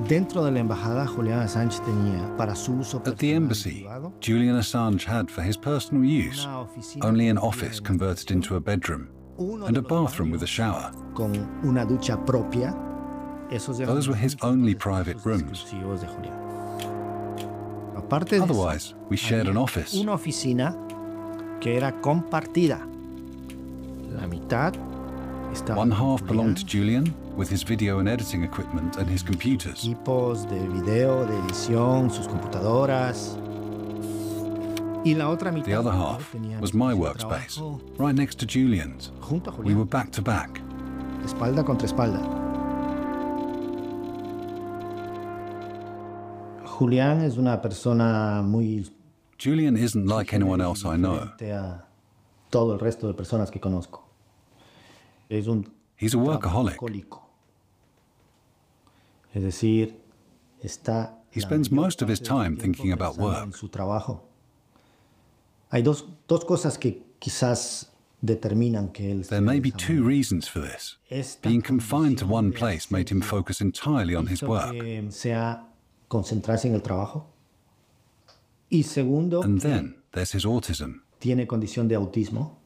Dentro de la embajada, Julian Assange tenía para su uso At the embassy, Julian Assange had for his personal use only an office converted into a bedroom and a bathroom with a shower. Con una ducha propia. Those were his only private rooms. Otherwise, we shared an office. Una oficina que era compartida. La mitad estaba One half belonged to Julian, with his video and editing equipment and his computers. Equipos de video, de edición, sus computadoras. Y la otra mitad, the other half was my workspace, right next to Julian's. We were back to back. Espalda contra espalda. Julian es una persona muy... Julian isn't like anyone else I know. A todo el resto de personas que conozco. He's a workaholic. Es decir, he spends most of his time thinking about work. Su trabajo. Hay dos cosas que quizás determinan que él... There may be two reasons for this. Being confined to one place made him focus entirely on his work. Concentrarse en el trabajo. Y segundo, and then there's his autism. Tiene condición de autismo.